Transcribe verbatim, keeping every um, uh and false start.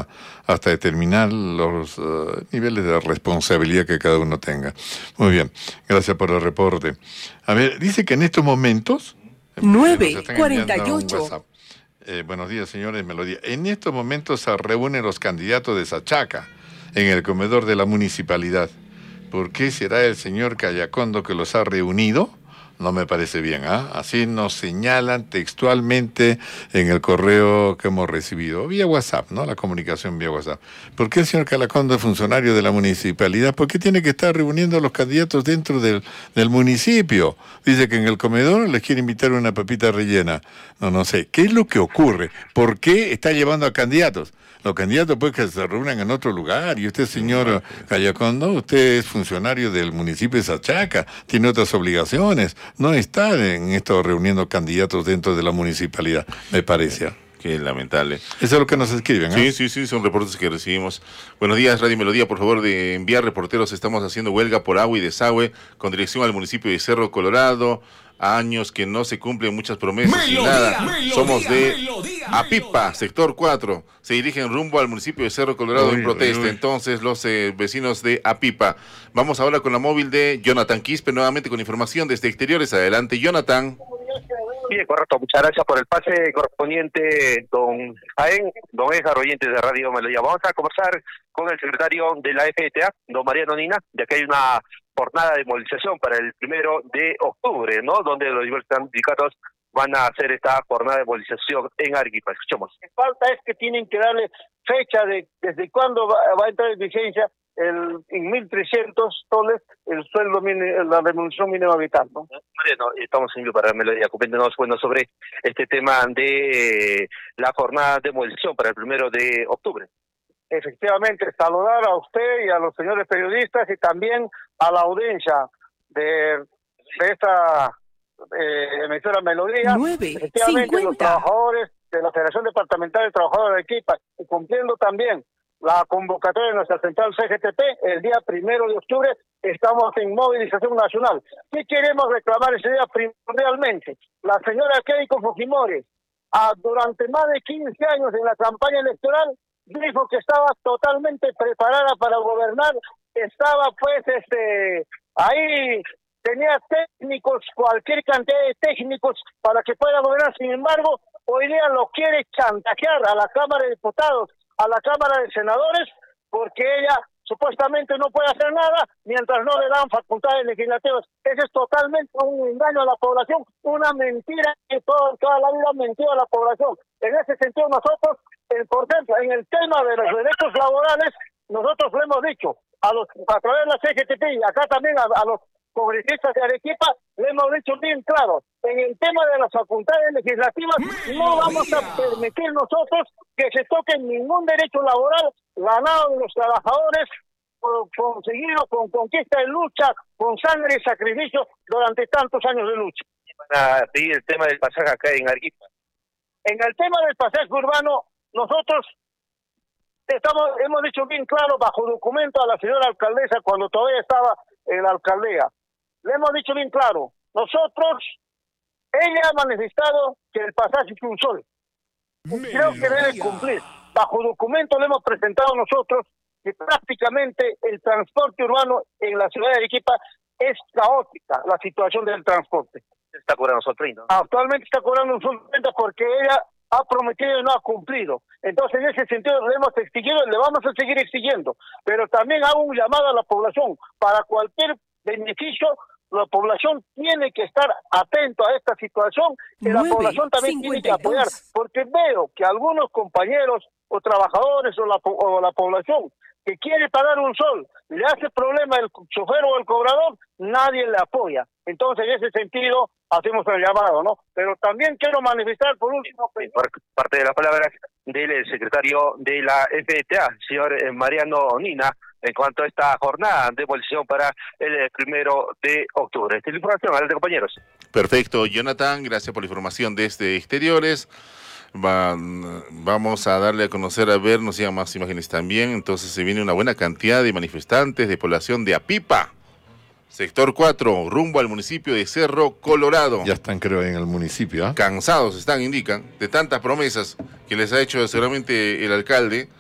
hasta, hasta determinar los uh, niveles de responsabilidad que cada uno tenga. Muy bien, gracias por el reporte. A ver, dice que en estos momentos... nueve cuarenta y ocho. Eh, buenos días, señores, Melodía. En estos momentos se reúnen los candidatos de Sachaca en el comedor de la municipalidad. ¿Por qué será el señor Callacondo que los ha reunido? No me parece bien, ¿ah? ¿eh? Así nos señalan textualmente en el correo que hemos recibido, vía WhatsApp, ¿no? La comunicación vía WhatsApp. ¿Por qué el señor Callacondo es funcionario de la municipalidad? ¿Por qué tiene que estar reuniendo a los candidatos dentro del, del municipio? Dice que en el comedor les quiere invitar una papita rellena. No, no sé. ¿Qué es lo que ocurre? ¿Por qué está llevando a candidatos? Los candidatos pues que se reúnan en otro lugar. Y usted, señor Callacondo, usted es funcionario del municipio de Sachaca, tiene otras obligaciones. No está en esto reuniendo candidatos dentro de la municipalidad, me parece. Qué lamentable. Eso es lo que nos escriben, ¿eh? Sí, sí, sí, son reportes que recibimos. Buenos días, Radio Melodía, por favor de enviar reporteros. Estamos haciendo huelga por agua y desagüe con dirección al municipio de Cerro Colorado. Años que no se cumplen muchas promesas Melodía, y nada. Melodía, Somos de Melodía, Apipa, Melodía. sector cuatro. Se dirigen rumbo al municipio de Cerro Colorado Uy, en protesta. uy, uy. Entonces, los eh, vecinos de Apipa. Vamos ahora con la móvil de Jonathan Quispe, nuevamente con información desde exteriores. Adelante, Jonathan. Bien, correcto. Muchas gracias por el pase correspondiente, don Jaén, don Edgar, oyentes de Radio Melodía. Vamos a conversar con el secretario de la F T A, don Mariano Nina, ya que hay una jornada de movilización para el primero de octubre, ¿no? Donde los diversos sindicatos van a hacer esta jornada de movilización en Arequipa. Escuchemos. Lo que falta es que tienen que darle fecha de desde cuándo va, va a entrar en vigencia el, en mil trescientos soles el sueldo mínimo, la remuneración mínima vital, ¿no? Mariano, estamos en vivo para Melodía. Coméntenos, bueno, sobre este tema de eh, la jornada de movilización para el primero de octubre. Efectivamente, saludar a usted y a los señores periodistas y también a la audiencia de, de esta eh, emisora Melodía. nueve Efectivamente, los cincuenta. trabajadores de la Federación Departamental de Trabajadores de Arequipa, y cumpliendo también la convocatoria de nuestra central C G T P, el día primero de octubre estamos en movilización nacional. ¿Qué queremos reclamar ese día primordialmente? La señora Keiko Fujimori, ah, durante más de quince años en la campaña electoral, dijo que estaba totalmente preparada para gobernar, estaba pues este ahí, tenía técnicos, cualquier cantidad de técnicos para que pueda gobernar. Sin embargo, hoy día lo quiere chantajear a la Cámara de Diputados, a la Cámara de Senadores, porque ella supuestamente no puede hacer nada mientras no le dan facultades legislativas. Ese es totalmente un engaño a la población, una mentira que todo, toda la vida ha mentido a la población. En ese sentido nosotros, eh, por ejemplo, en el tema de los derechos laborales, nosotros lo hemos dicho, a los a través de la C G T P y acá también a, a los congresistas de Arequipa, le hemos dicho bien claro, en el tema de las facultades legislativas no vamos a permitir nosotros que se toque ningún derecho laboral ganado de los trabajadores, conseguido con conquista y lucha, con sangre y sacrificio durante tantos años de lucha. Van a pedir el tema del pasaje acá en Arequipa. En el tema del pasaje urbano, nosotros estamos hemos dicho bien claro, bajo documento a la señora alcaldesa, cuando todavía estaba en la alcaldía, le hemos dicho bien claro, nosotros, ella ha manifestado que el pasaje es un sol. Creo que debe cumplir. Bajo documento le hemos presentado nosotros que prácticamente el transporte urbano en la ciudad de Arequipa es caótica, la situación del transporte. Está cobrando sol treinta. Actualmente está cobrando un sol treinta porque ella ha prometido y no ha cumplido. Entonces, en ese sentido, le hemos exigido y le vamos a seguir exigiendo. Pero también hago un llamado a la población. Para cualquier beneficio, la población tiene que estar atento a esta situación, que la población también tiene que apoyar. Porque veo que algunos compañeros o trabajadores o la, o la población que quiere pagar un sol, le hace problema el chofer o el cobrador, nadie le apoya. Entonces, en ese sentido, hacemos el llamado, ¿no? Pero también quiero manifestar, por último... Por parte de las palabras del secretario de la F T A, señor Mariano Nina, en cuanto a esta jornada de movilización para el primero de octubre. Esta es la información, adelante, compañeros. Perfecto, Jonathan, gracias por la información desde exteriores. Va, vamos a darle a conocer, a ver, nos llegan más imágenes también. Entonces se viene una buena cantidad de manifestantes de población de Apipa, sector cuatro, rumbo al municipio de Cerro Colorado. Ya están, creo, en el municipio, ¿eh? Cansados están, indican, de tantas promesas que les ha hecho seguramente el alcalde